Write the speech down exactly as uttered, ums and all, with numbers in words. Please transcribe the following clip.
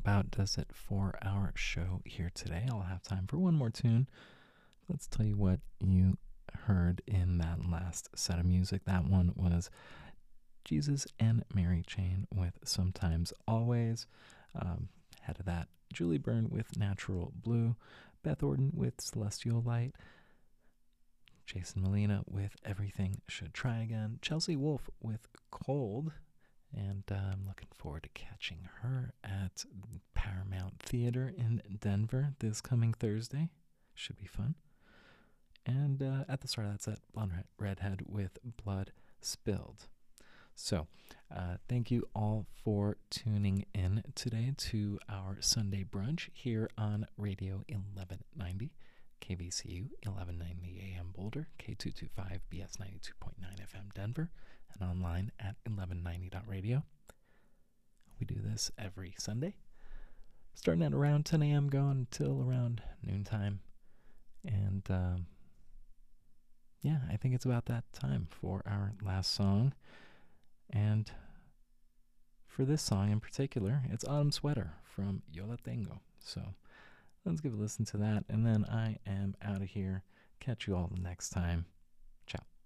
about does it for our show here today. I'll have time for one more tune. Let's tell you what you heard in that last set of music. That one was Jesus and Mary Chain with Sometimes Always. Um, ahead of that, Julie Byrne with Natural Blue, Beth Orton with Celestial Light, Jason Molina with Everything Should Try Again, Chelsea Wolfe with Cold, and uh, I'm looking forward to catching her at Paramount Theater in Denver this coming Thursday. Should be fun. And uh, at the start of that set, Blonde Redhead with Blood Spilled. So, uh, thank you all for tuning in today to our Sunday brunch here on Radio eleven ninety, K V C U eleven ninety A M Boulder, K two twenty-five B S ninety-two point nine F M Denver, and online at eleven ninety dot radio. We do this every Sunday, starting at around ten A M, going until around noontime. And, um, yeah, I think it's about that time for our last song. And for this song in particular, it's Autumn Sweater from Yo La Tengo. So let's give a listen to that, and then I am out of here. Catch you all next time. Ciao.